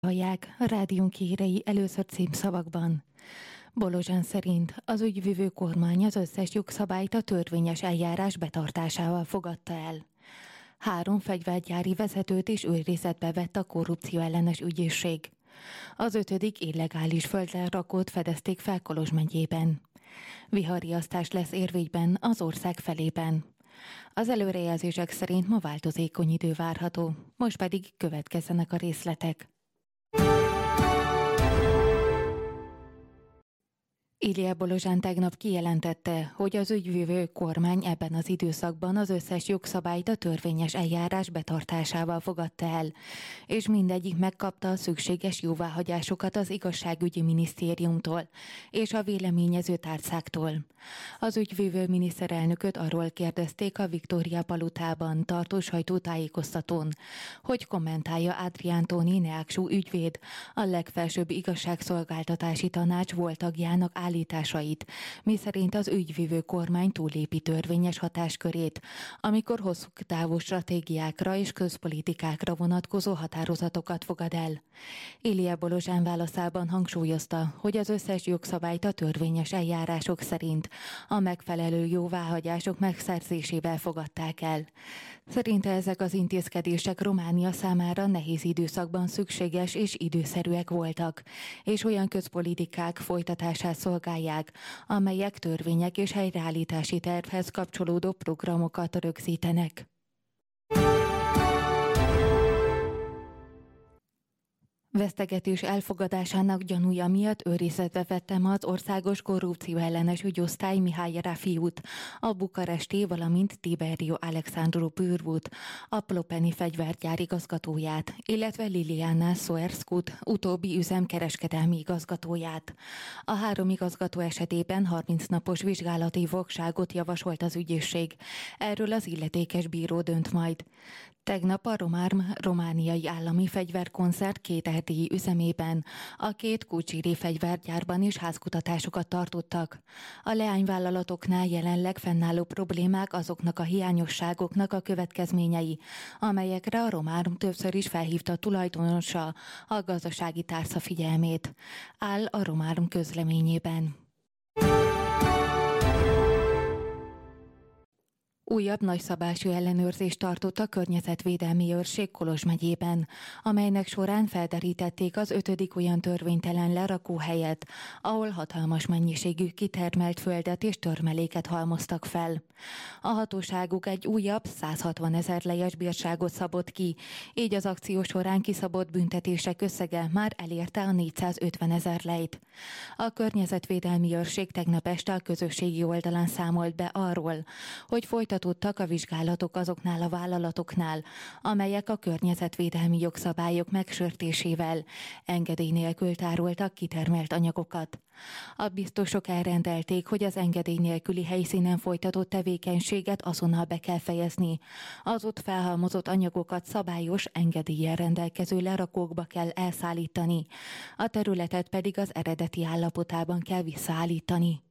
Hallják a rádiónk hírei először címszavakban. Bolozsán szerint az ügyvivő kormány az összes jogszabályt a törvényes eljárás betartásával fogadta el. 3 fegyvergyári vezetőt is őrizetbe vett a korrupció ellenes ügyészség. Az 5. illegális földlerakót fedezték fel Kolozs megyében. Viharriasztás lesz érvényben az ország felében. Az előrejelzések szerint ma változékony idő várható, most pedig következzenek a részletek. Ilia Bolozsán tegnap kijelentette, hogy az ügyvivő kormány ebben az időszakban az összes jogszabályt a törvényes eljárás betartásával fogadta el, és mindegyik megkapta a szükséges jóváhagyásokat az igazságügyi minisztériumtól és a véleményező tárcáktól. Az ügyvivő miniszterelnököt arról kérdezték a Viktória palotában tartó sajtótájékoztatón, hogy kommentálja Adrián Tóni Neaksú ügyvéd, a legfelsőbb igazságszolgáltatási tanács volt tagjának állításait, miszerint az ügyvivő kormány túllépi törvényes hatáskörét, amikor hosszú távú stratégiákra és közpolitikákra vonatkozó határozatokat fogad el. Ilia Bolozsán válaszában hangsúlyozta, hogy az összes jogszabályt a törvényes eljárások szerint a megfelelő jóváhagyások megszerzésével fogadták el. Szerinte ezek az intézkedések Románia számára nehéz időszakban szükséges és időszerűek voltak, és olyan közpolitikák folytatását szolgálják, amelyek törvények és helyreállítási tervhez kapcsolódó programokat rögzítenek. Vesztegetés elfogadásának gyanúja miatt őrizetbe vettem az Országos Korrupció Ellenes Ügyosztály Mihály Rafiút, a bukaresti, valamint Tiberio Alexandru Pürvut, a Plopeni fegyvergyár igazgatóját, illetve Liliana Soerskut, utóbbi üzem kereskedelmi igazgatóját. A 3 igazgató esetében 30 napos vizsgálati fogságot javasolt az ügyészség. Erről az illetékes bíró dönt majd. Tegnap a romániai állami fegyverkoncert 2 erdélyi üzemében, a 2 kucsiri fegyvergyárban is házkutatásokat tartottak. A leányvállalatoknál jelenleg fennálló problémák azoknak a hiányosságoknak a következményei, amelyekre a Romárm többször is felhívta a tulajdonosa a gazdasági tárca figyelmét, áll a Romárm közleményében. Újabb nagyszabású ellenőrzést tartott a környezetvédelmi őrség Kolozs megyében, amelynek során felderítették az 5. olyan törvénytelen lerakóhelyet, ahol hatalmas mennyiségű kitermelt földet és törmeléket halmoztak fel. A hatóságuk egy újabb 160 000 lejes bírságot szabott ki, így az akció során kiszabott büntetések összege már elérte a 450 000 lejt. A környezetvédelmi őrség tegnap este a közösségi oldalán számolt be arról, hogy folytatottak a vizsgálatok azoknál a vállalatoknál, amelyek a környezetvédelmi jogszabályok megsértésével engedély nélkül tároltak kitermelt anyagokat. A biztosok elrendelték, hogy az engedély nélküli helyszínen folytatott tevékenységet azonnal be kell fejezni. Az ott felhalmozott anyagokat szabályos engedéllyel rendelkező lerakókba kell elszállítani, a területet pedig az eredeti állapotában kell visszaállítani.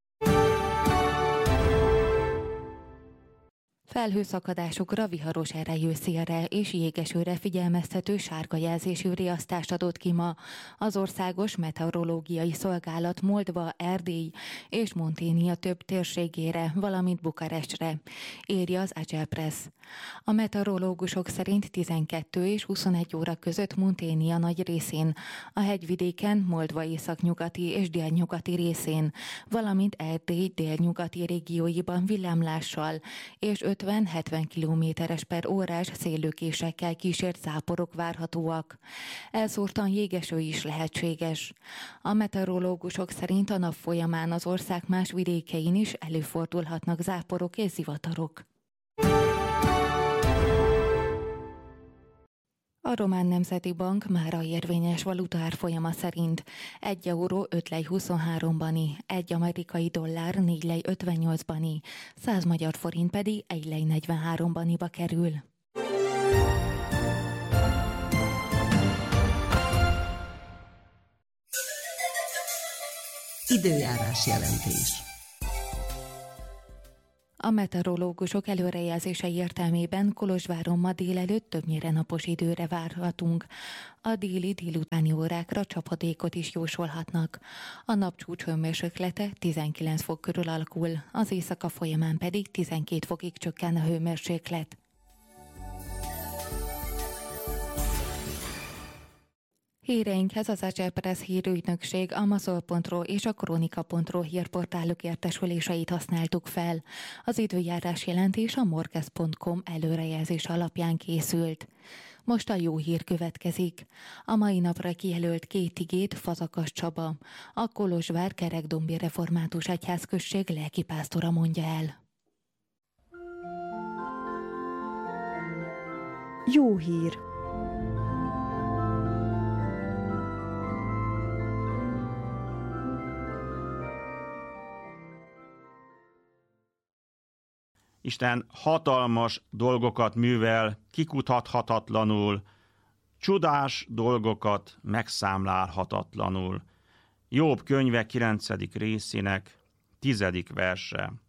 Felhőszakadásokra, viharos erejű szélre és jégesőre figyelmeztető sárga jelzésű riasztást adott ki ma az Országos Meteorológiai Szolgálat Moldva, Erdély és Monténia több térségére, valamint Bukarestre, írja az Agelpress. A meteorológusok szerint 12 és 21 óra között Monténia nagy részén, a hegyvidéken, Moldva északnyugati és délnyugati részén, valamint Erdély délnyugati régióiban villámlással és 50-70 km/h széllökésekkel kísért záporok várhatóak. Elszórtan jégeső is lehetséges. A meteorológusok szerint a nap folyamán az ország más vidékein is előfordulhatnak záporok és zivatarok. A Román Nemzeti Bank mára érvényes valutaárfolyama szerint 1 euró 5 lej 23 bani, 1 amerikai dollár 4 lej 58 bani, 100 magyar forint pedig 1 lej 43 baniba kerül. Időjárás jelentés. A meteorológusok előrejelzései értelmében Kolozsváron ma délelőtt többnyire napos időre várhatunk. A délutáni órákra csapadékot is jósolhatnak. A napcsúcs hőmérséklete 19 fok körül alakul, az éjszaka folyamán pedig 12 fokig csökken a hőmérséklet. Híreinkhez az Acerpress hírügynökség, a Mazol.ro és a Kronika.ro hírportálok értesüléseit használtuk fel. Az időjárás jelentés a morkez.com előrejelzés alapján készült. Most a jó hír következik. A mai napra kijelölt 2 igét Fazakas Csaba, a Kolozsvár Kerekdombi Református Egyházközség lelkipásztora mondja el. Jó hír! Isten hatalmas dolgokat művel, kikutathatatlanul, csodás dolgokat megszámlálhatatlanul. Jobb könyve 9. részének 10. verse.